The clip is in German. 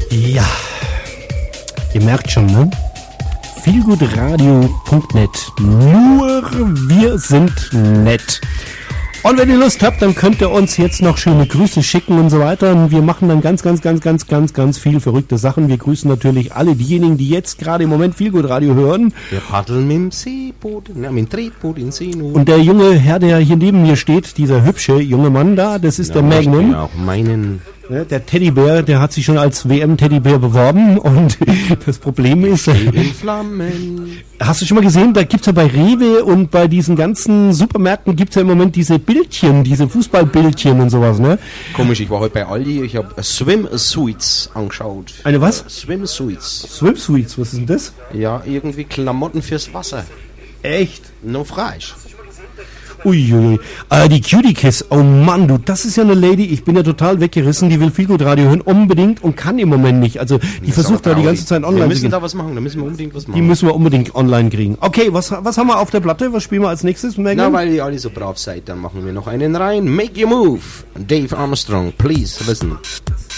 Ja, ihr merkt schon, ne? feelgoodradio.net. Nur wir sind nett. Und wenn ihr Lust habt, dann könnt ihr uns jetzt noch schöne Grüße schicken und so weiter. Und wir machen dann ganz viel verrückte Sachen. Wir grüßen natürlich alle diejenigen, die jetzt gerade im Moment Feelgood Radio hören. Wir paddeln mit dem Seeboot, mit dem Tretboot in Seenot. Und der junge Herr, der hier neben mir steht, dieser hübsche junge Mann da, das ist der Magnum. Ja, auch meinen. Ja, der Teddybär, der hat sich schon als WM-Teddybär beworben und das Problem ist... in Flammen. Hast du schon mal gesehen, da gibt's ja bei Rewe und bei diesen ganzen Supermärkten gibt's ja im Moment diese Bildchen, diese Fußballbildchen und sowas, ne? Komisch, ich war heute bei Aldi, ich habe Swimsuits angeschaut. Eine was? Swimsuits. Swimsuits, was ist denn das? Ja, irgendwie Klamotten fürs Wasser. Echt? No Freisch. Uiuiui. Die Cutie Kiss, oh Mann, du, das ist ja eine Lady, ich bin ja total weggerissen, die will Feelgood Radio hören, unbedingt und kann im Moment nicht. Also, die versucht da die ganze Zeit online zu gehen. Wir müssen da was machen, da müssen wir unbedingt was machen. Die müssen wir unbedingt online kriegen. Okay, was haben wir auf der Platte? Was spielen wir als nächstes, Megan? Na, weil ihr alle so brav seid, dann machen wir noch einen rein. Make your move. Dave Armstrong, please listen.